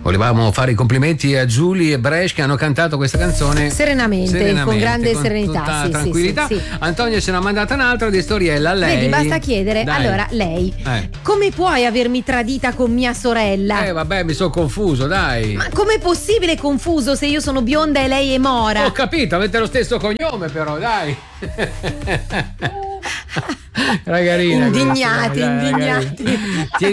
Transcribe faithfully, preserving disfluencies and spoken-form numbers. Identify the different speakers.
Speaker 1: volevamo fare i complimenti a Giulia e Bresh che hanno cantato questa canzone
Speaker 2: serenamente, serenamente con grande
Speaker 1: con
Speaker 2: serenità,
Speaker 1: tutta
Speaker 2: sì,
Speaker 1: tranquillità.
Speaker 2: Sì, sì.
Speaker 1: Antonio ce n'ha mandata un'altra di storiella. Lei,
Speaker 2: vedi, basta chiedere.
Speaker 1: Dai.
Speaker 2: Allora, lei,
Speaker 1: eh.
Speaker 2: come puoi avermi tradita con mia sorella?
Speaker 1: Eh vabbè, mi sono confuso, dai.
Speaker 2: Ma com'è possibile confuso se io sono bionda e lei è mora?
Speaker 1: Ho capito, avete lo stesso cognome però, dai. Era carina.
Speaker 2: Indignati,
Speaker 1: questa,
Speaker 2: indignati.
Speaker 1: dai,